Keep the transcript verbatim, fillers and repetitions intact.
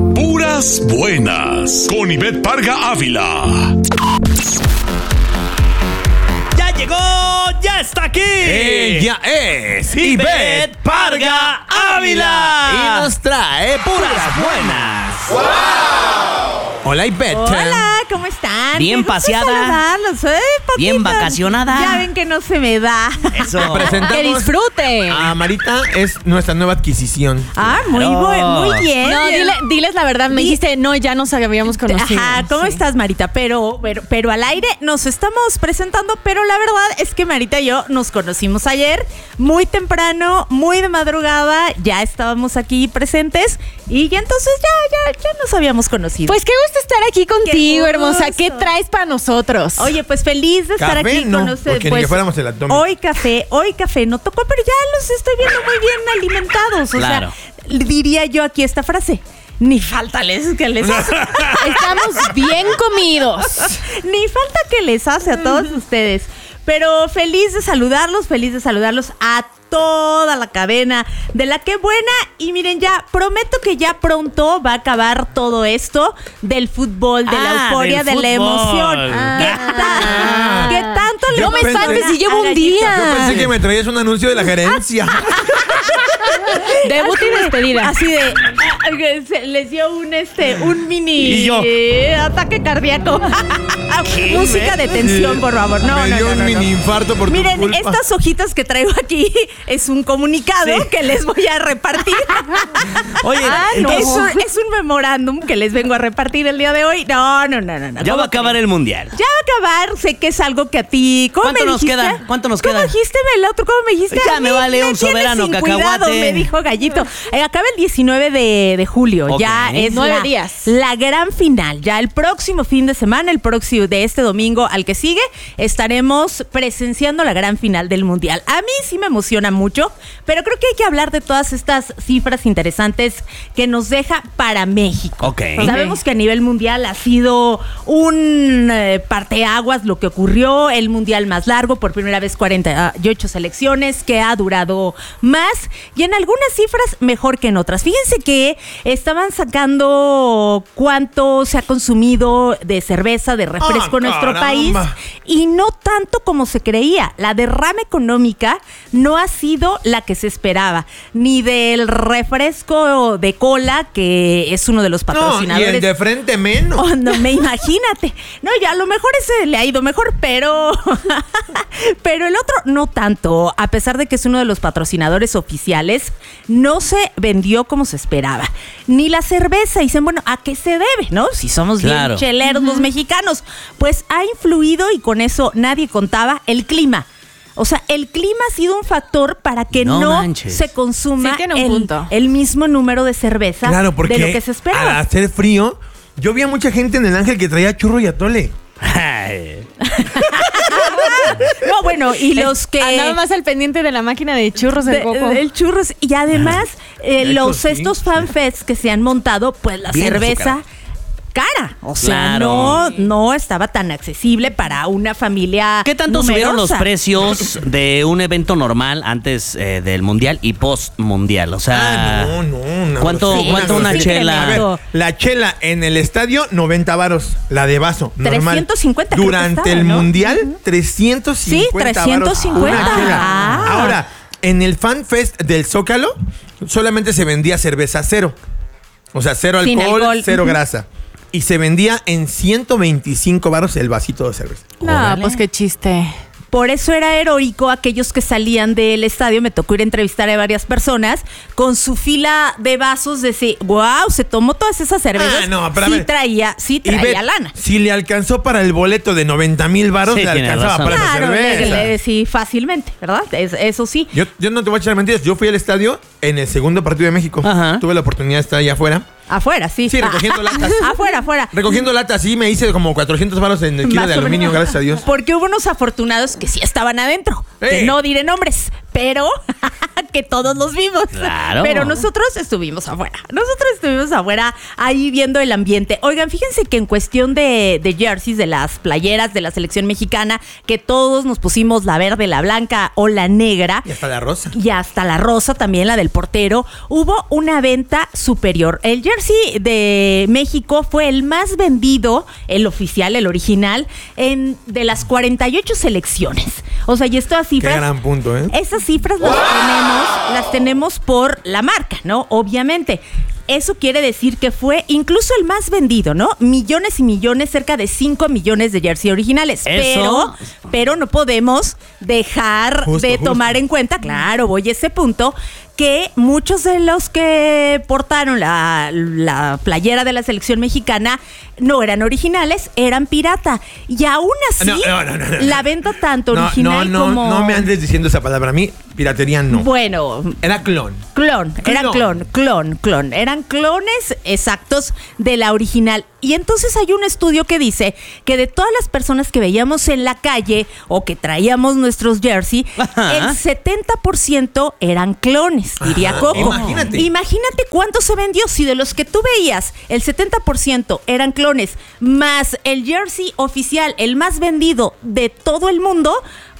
Puras buenas con Ivette Parga Ávila. ¡Ya llegó! ¡Ya está aquí! Ella es Ivette Parga Ávila. Y nos trae puras buenas. ¡Wow! Hola, Ivette. Hola, ¿cómo están? Bien Qué gusto paseada. saludarlos, ¿eh? Bien vacacionada. Ya ven que no se me da. Eso. Presentamos Que disfrute. a Marita, es nuestra nueva adquisición. Ah, muy, Claro. bu- muy bien. No, dile, diles la verdad. Me Di- dijiste, no, ya nos habíamos conocido. Ajá, ¿cómo Sí. estás, Marita? Pero, pero, pero al aire nos estamos presentando, pero la verdad es que Marita y yo nos conocimos ayer, muy temprano, muy de madrugada, ya estábamos aquí presentes y ya entonces ya, ya, ya nos habíamos conocido. Pues qué gusto estar aquí contigo, Qué hermosa. gusto. ¿Qué traes para nosotros? Oye, pues feliz de estar Café, aquí no, con ustedes. porque ni Pues, que fuéramos el abdomen. Hoy café, hoy café no tocó, pero ya los estoy viendo muy bien alimentados. O Claro. sea, diría yo aquí esta frase. Ni falta les que les hace. Estamos bien comidos. Ni falta que les hace a todos ustedes. Pero feliz de saludarlos, feliz de saludarlos a toda la cadena de La Qué Buena. Y miren, ya prometo que ya pronto va a acabar todo esto del fútbol, de la Ah, euforia, del de la fútbol. emoción. Ah. ¿Qué, ta- qué tanto le Yo No me pensé- espantes si llevo a un Gallito? día. Yo pensé que me traías un anuncio de la gerencia. Debut y despedida. Así de ah, que se les dio un este un mini Y yo. eh, ataque cardíaco. ¿Qué? Música de tensión, por favor. No, me no, dio no, un no, no. mini infarto por Miren, tu culpa. estas hojitas que traigo aquí es un comunicado Sí. que les voy a repartir. Oye, Ah, no. es, un, es un memorándum que les vengo a repartir el día de hoy. No, no, no, no. no. ya va ¿Cómo a acabar el mundial. Ya va a acabar, sé que es algo que a ti. ¿Cómo ¿Cuánto me nos dijiste? queda? ¿Cuánto nos ¿Cómo queda? dijiste el otro? ¿Cómo me dijiste? Ya A me mí vale un tienes soberano sin cacahuate. cuidado, me dijo Gallito. Eh, acaba el diecinueve de, de julio. Ok. Ya es Nueve la, días. la gran final. Ya el próximo fin de semana, el próximo de este domingo al que sigue, estaremos presenciando la gran final del mundial. A mí sí me emociona mucho, pero creo que hay que hablar de todas estas cifras interesantes que nos deja para México. Ok. Sabemos que a nivel mundial ha sido un eh, parteaguas lo que ocurrió, el mundial más largo, por primera vez cuarenta y ocho selecciones, que ha durado más y en algunas cifras mejor que en otras. Fíjense que estaban sacando cuánto se ha consumido de cerveza, de refresco Ah, en nuestro caramba. país y no tanto como se creía. La derrama económica no ha sido la que se esperaba, ni del refresco de cola, que es uno de los No, y patrocinadores. el de frente menos. Oh, no, me imagínate. No, ya a lo mejor ese le ha ido mejor, pero pero el otro no tanto. A pesar de que es uno de los patrocinadores oficiales, no se vendió como se esperaba. Ni la cerveza. Y dicen, bueno, ¿a qué se debe? ¿No? Si somos Claro. bien cheleros los mexicanos. Pues ha influido, y con eso nadie contaba, el clima. O sea, el clima ha sido un factor para que No no, manches. se consuma Sí tiene un el, punto. el mismo número de cerveza Claro, porque de lo que se esperaba. al hacer frío, yo vi a mucha gente en el Ángel que traía churro y atole. Ay. No, bueno, y los que... Andaba más al pendiente de la máquina de churros del de- coco. del churros. Y además, eh, De los hecho, sí. estos fanfests que se han montado, pues la Bien cerveza azucarada. cara. O sea, Claro. no, no estaba tan accesible para una familia ¿Qué tanto subieron los numerosa. precios de un evento normal antes eh, del mundial y post mundial? O sea, Ah, no, no, no. ¿cuánto, Sí, cuánto una sí, chela? A ver, tremendo. la chela en el estadio, noventa varos. La de vaso, normal. trescientos cincuenta creo que Durante estaba, el ¿no? mundial, trescientos cincuenta Sí, trescientos cincuenta. varos una chela. Ah. Ahora, en el Fan Fest del Zócalo, solamente se vendía cerveza cero. O sea, cero Sin alcohol, alcohol. cero Ujú. grasa. Y se vendía en ciento veinticinco varos el vasito de cerveza. No, Órale. pues qué chiste. Por eso era heroico aquellos que salían del estadio. Me tocó ir a entrevistar a varias personas con su fila de vasos. Decir, wow, se tomó todas esas cervezas. Ah, no, pero a sí ver. traía, sí Y traía ve, lana. si le alcanzó para el boleto de noventa mil varos, Sí, le tiene alcanzaba razón. para la Claro, le- cerveza. le- sí, fácilmente, ¿verdad? Es- eso sí. Yo, yo no te voy a echar mentiras. Yo fui al estadio en el segundo partido de México. Ajá. Tuve la oportunidad de estar allá afuera. Afuera, sí. Sí, recogiendo latas. Afuera, afuera. Recogiendo latas, sí, me hice como cuatrocientos varos en el kilo Más de o aluminio, menos. gracias a Dios. Porque hubo unos afortunados que sí estaban adentro. Que ¡Eh! no diré nombres. pero que todos los vimos. Claro. Pero nosotros estuvimos afuera. Nosotros estuvimos afuera ahí viendo el ambiente. Oigan, fíjense que en cuestión de, de jerseys, de las playeras de la selección mexicana, que todos nos pusimos la verde, la blanca o la negra. Y hasta la rosa. Y hasta la rosa también, la del portero. Hubo una venta superior. El jersey de México fue el más vendido, el oficial, el original, en de las cuarenta y ocho selecciones. O sea, y estas cifras... Qué gran punto, ¿eh? Esas cifras las tenemos, las tenemos por la marca, ¿no? Obviamente. Eso quiere decir que fue incluso el más vendido, ¿no? Millones y millones, cerca de cinco millones de jersey originales. Eso. Pero, pero no podemos dejar Justo, de justo. tomar en cuenta, claro, voy a ese punto, que muchos de los que portaron la, la playera de la selección mexicana no eran originales, eran pirata. Y aún así, No, no, no, no, no. la venta tanto No, original no, no, como... no me andes diciendo esa palabra. A mí, piratería no. Bueno, Era clon. Clon, era Clon. clon, clon, clon. Eran clones exactos de la original. Y entonces hay un estudio que dice que de todas las personas que veíamos en la calle o que traíamos nuestros jersey, Ajá. el setenta por ciento eran clones, diría Ajá, Coco. imagínate. Imagínate cuánto se vendió. Si de los que tú veías, el setenta por ciento eran clones, más el jersey oficial, el más vendido de todo el mundo,